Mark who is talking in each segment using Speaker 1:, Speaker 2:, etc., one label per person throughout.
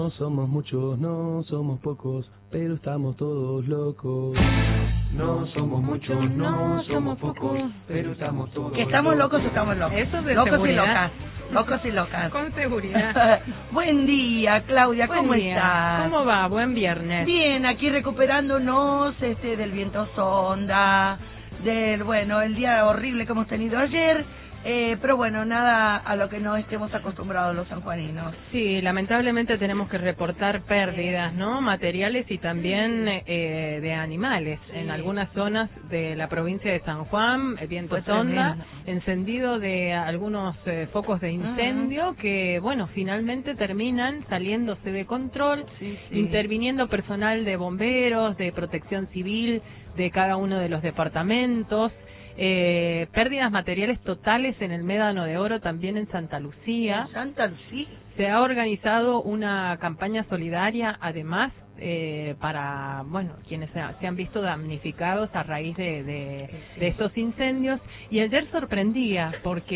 Speaker 1: No somos muchos, no somos pocos, pero estamos todos locos. No somos muchos, no somos pocos, pero estamos todos
Speaker 2: ¿Que estamos locos o estamos locos?
Speaker 3: Eso es de
Speaker 2: locos
Speaker 3: seguridad.
Speaker 2: y locas. Locos y locas.
Speaker 3: Con seguridad.
Speaker 2: Buen día, Claudia,
Speaker 3: Buen
Speaker 2: ¿cómo
Speaker 3: día.
Speaker 2: estás?
Speaker 3: ¿Cómo va? Buen viernes.
Speaker 2: Bien, aquí recuperándonos del viento sonda, el día horrible que hemos tenido ayer, pero bueno, nada a lo que no estemos acostumbrados los sanjuaninos.
Speaker 3: Sí, lamentablemente tenemos que reportar pérdidas, ¿no? Materiales y también de animales.
Speaker 2: Sí.
Speaker 3: En algunas zonas de la provincia de San Juan, el viento sonda, encendido de algunos focos de incendio que, bueno, finalmente terminan saliéndose de control,
Speaker 2: Sí.
Speaker 3: interviniendo personal de bomberos, de protección civil, de cada uno de los departamentos. Pérdidas materiales totales en el Médano de Oro, también en Santa Lucía.
Speaker 2: Santa Lucía.
Speaker 3: Se ha organizado una campaña solidaria, además, para, bueno, quienes se han visto damnificados a raíz de estos incendios. Y ayer sorprendía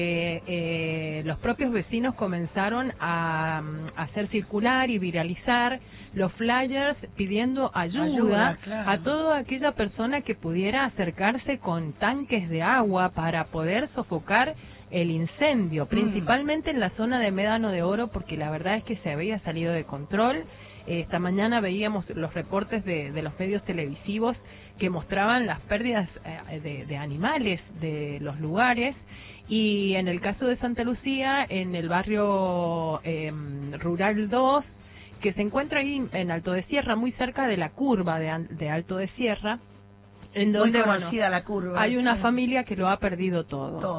Speaker 3: porque los propios vecinos comenzaron a hacer circular y viralizar los flyers pidiendo ayuda
Speaker 2: claro,
Speaker 3: a toda aquella persona que pudiera acercarse con tanques de agua para poder sofocar el incendio, principalmente en la zona de Médano de Oro, porque la verdad es que se había salido de control. Esta mañana veíamos los reportes de los medios televisivos que mostraban las pérdidas de animales de los lugares. Y en el caso de Santa Lucía, en el barrio Rural 2, que se encuentra ahí en Alto de Sierra, muy cerca de la curva de Alto de Sierra, en donde,
Speaker 2: muy conocida la curva.
Speaker 3: hay una familia que lo ha perdido todo,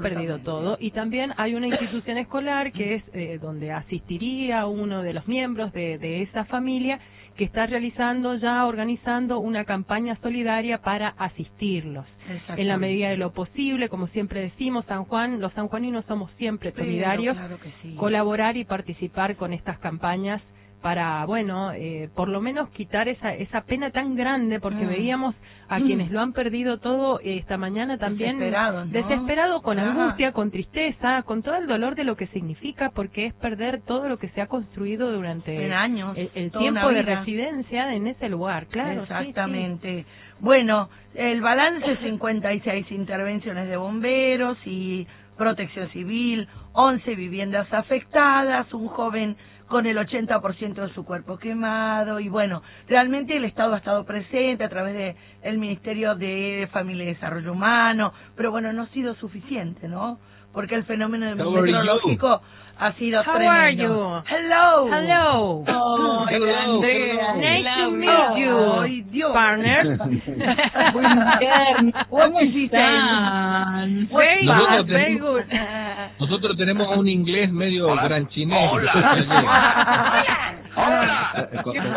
Speaker 3: y también hay una institución escolar que es donde asistiría uno de los miembros de esa familia, que está organizando una campaña solidaria para asistirlos. En la medida de lo posible, como siempre decimos, los sanjuaninos somos siempre solidarios,
Speaker 2: claro que sí.
Speaker 3: Colaborar y participar con estas campañas para, por lo menos quitar esa pena tan grande, porque veíamos a quienes lo han perdido todo esta mañana también desesperado, con angustia, con tristeza, con todo el dolor de lo que significa, porque es perder todo lo que se ha construido durante
Speaker 2: años,
Speaker 3: el tiempo de residencia en ese lugar, claro.
Speaker 2: Exactamente. Sí. Bueno, el balance: 56 intervenciones de bomberos y protección civil, 11 viviendas afectadas, un joven con el 80% de su cuerpo quemado, y bueno, realmente el Estado ha estado presente a través de el Ministerio de Familia y Desarrollo Humano, pero bueno, no ha sido suficiente, ¿no? Porque el fenómeno meteorológico ha sido tremendo.
Speaker 3: How are you?
Speaker 2: Hello.
Speaker 3: Hello.
Speaker 2: Oh,
Speaker 1: Hello.
Speaker 2: Andrea.
Speaker 3: Nice to meet you,
Speaker 2: Ay, Dios.
Speaker 3: partner.
Speaker 2: ¿Cómo están?
Speaker 3: Very good.
Speaker 1: Nosotros tenemos un inglés medio granchinés.
Speaker 4: Hola.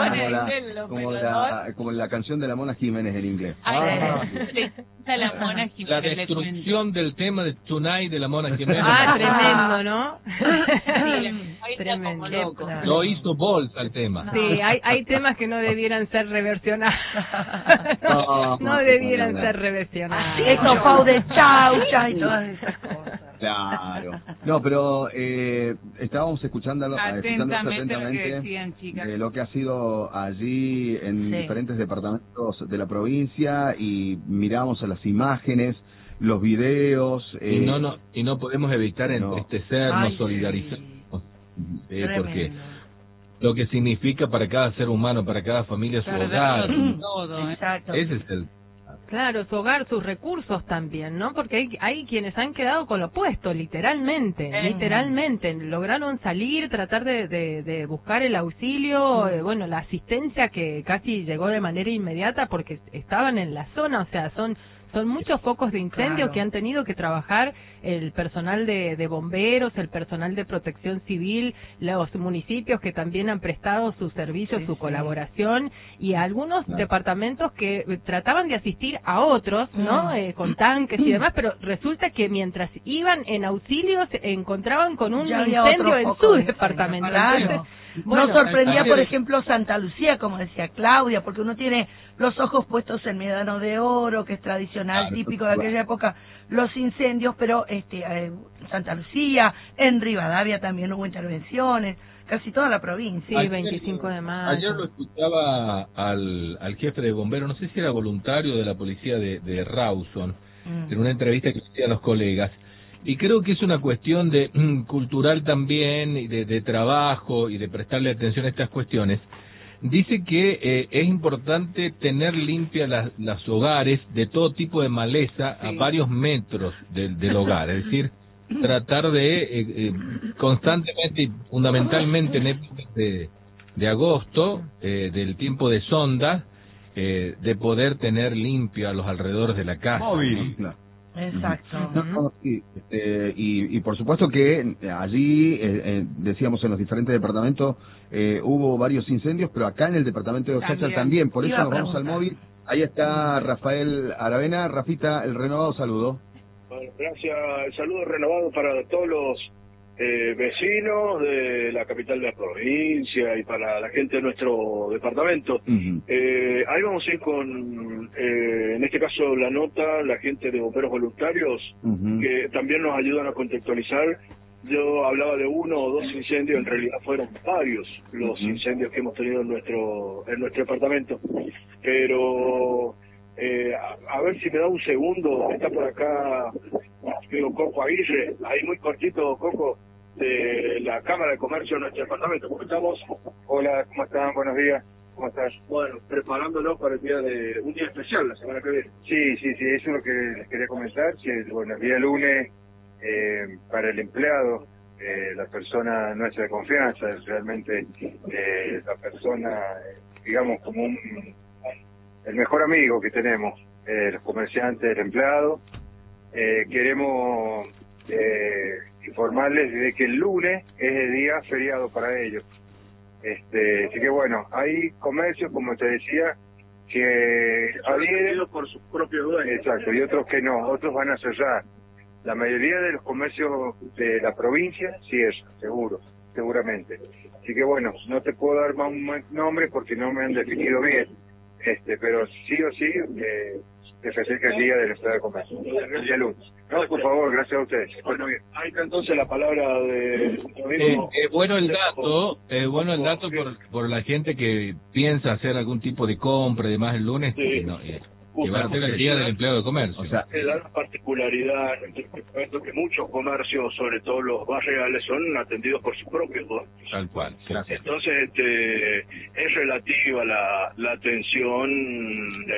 Speaker 4: Como la canción de la Mona Jiménez en inglés.
Speaker 5: La Mona Jiménez.
Speaker 1: La destrucción del tema de Tonight de la Mona Jiménez.
Speaker 3: Tremendo, ¿no?
Speaker 5: Tremendo.
Speaker 1: Lo hizo Bolsa el tema.
Speaker 3: Sí, hay temas que no debieran ser reversionados. No debieran ser reversionados.
Speaker 2: Eso fue de chaucha y todas esas cosas.
Speaker 4: Claro. No, pero estábamos escuchando atentamente lo que ha sido allí en diferentes departamentos de la provincia, y miramos a las imágenes, los videos.
Speaker 1: Y no podemos evitar entristecernos, solidarizarnos, porque lo que significa para cada ser humano, para cada familia, su hogar.
Speaker 5: Todo,
Speaker 2: Exacto.
Speaker 1: Ese es el...
Speaker 3: Claro, su hogar, sus recursos también, ¿no? Porque hay quienes han quedado con lo opuesto, literalmente. Lograron salir, tratar de buscar el auxilio, la asistencia que casi llegó de manera inmediata porque estaban en la zona, o sea, son muchos focos de incendio que han tenido que trabajar el personal de bomberos, el personal de protección civil, los municipios que también han prestado su servicio, su colaboración, y algunos departamentos que trataban de asistir a otros, ¿no? Con tanques y demás, pero resulta que mientras iban en auxilio se encontraban con un incendio en su departamento.
Speaker 2: Claro. Nos sorprendía, por ejemplo, Santa Lucía, como decía Claudia, porque uno tiene los ojos puestos en Médano de Oro, que es tradicional, típico de aquella época, los incendios, pero Santa Lucía, en Rivadavia también hubo intervenciones, casi toda la provincia.
Speaker 3: Sí, 25 de mayo.
Speaker 1: Ayer lo escuchaba al jefe de bomberos, no sé si era voluntario de la policía de Rawson, en una entrevista que hacía a los colegas, y creo que es una cuestión de cultural también, y de trabajo, y de prestarle atención a estas cuestiones. Dice que es importante tener limpias las hogares de todo tipo de maleza a varios metros del hogar, es decir, tratar de constantemente y fundamentalmente en épocas de agosto, del tiempo de sonda, de poder tener limpio a los alrededores de la casa.
Speaker 4: Móvil,
Speaker 1: ¿no?
Speaker 2: Exacto.
Speaker 4: Y por supuesto que allí, decíamos, en los diferentes departamentos hubo varios incendios, pero acá en el departamento de Osacha también. Por eso nos vamos al móvil. Ahí está Rafael Aravena. Rafita, el renovado saludo.
Speaker 6: Bueno, gracias. El saludo renovado para todos los vecinos de la capital de la provincia y para la gente de nuestro departamento. Ahí vamos a ir con, en este caso, la nota, la gente de bomberos voluntarios, que también nos ayudan a contextualizar. Yo hablaba de 1 o 2 incendios, en realidad fueron varios los incendios que hemos tenido en nuestro departamento. Pero a ver si me da un segundo, está por acá, digo, Coco Aguirre, ahí muy cortito, Coco, de la Cámara de Comercio de nuestro departamento. ¿Cómo estamos?
Speaker 7: Hola, ¿cómo están? Buenos días. ¿Cómo estás?
Speaker 6: Bueno, preparándonos para el día de un día especial, la semana que viene.
Speaker 7: Sí, eso es lo que les quería comentar. Sí, bueno, el día lunes, para el empleado, la persona nuestra de confianza, es realmente la persona, digamos, como el mejor amigo que tenemos, los comerciantes, el empleado. Queremos informarles de que el lunes es el día feriado para ellos. Así que bueno, hay comercios, como te decía, que adhieren
Speaker 6: por sus propios dueños.
Speaker 7: Exacto, y otros que no, otros van a cerrar. La mayoría de los comercios de la provincia cierran, seguramente. Así que bueno, no te puedo dar más un nombre porque no me han definido bien, pero sí o sí que se acerca el día del Estado de Comercio, el día lunes. No, por favor, gracias a ustedes.
Speaker 6: Bueno, bien. Ahí está entonces la palabra de...
Speaker 1: bueno el dato por la gente que piensa hacer algún tipo de compra y demás el lunes, que va a ser el día del empleado de comercio.
Speaker 6: O sea, la particularidad en que muchos comercios, sobre todo los barriales, son atendidos por sus propios dueños.
Speaker 1: Tal cual.
Speaker 6: Entonces, es relativa la atención